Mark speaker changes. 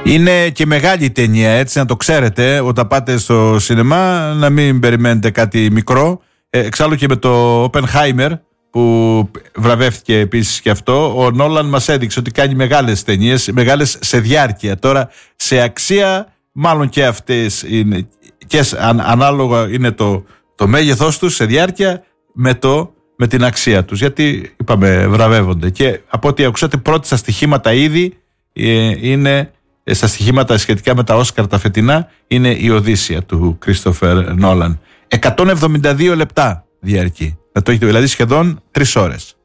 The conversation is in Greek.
Speaker 1: Είναι και μεγάλη ταινία, έτσι να το ξέρετε. Όταν πάτε στο σινεμά να μην περιμένετε κάτι μικρό. Εξάλλου και με το Oppenheimer που βραβεύτηκε επίσης και αυτό, ο Νόλαν μας έδειξε ότι κάνει μεγάλες ταινίες, μεγάλες σε διάρκεια. Τώρα σε αξία μάλλον και αυτές είναι, και ανάλογα είναι το μέγεθός τους σε διάρκεια με την αξία τους, γιατί είπαμε βραβεύονται. Και από ό,τι ακούσατε πρώτοι στα στοιχήματα ήδη είναι στα στοιχήματα σχετικά με τα Όσκαρ τα φετινά, είναι η Οδύσσεια του Κρίστοφερ Νόλαν. 172 λεπτά διαρκεί, δηλαδή σχεδόν 3 ώρες.